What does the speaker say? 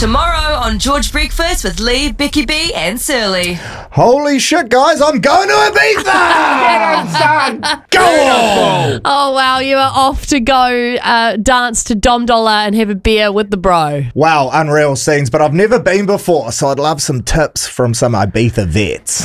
Tomorrow on George Breakfast with Lee, Becky B and Surly. Holy shit, guys, I'm going to Ibiza! Go on! Oh, wow, you are off to go dance to Dom Dollar and have a beer with the bro. Wow, unreal scenes, but I've never been before, so I'd love some tips from some Ibiza vets.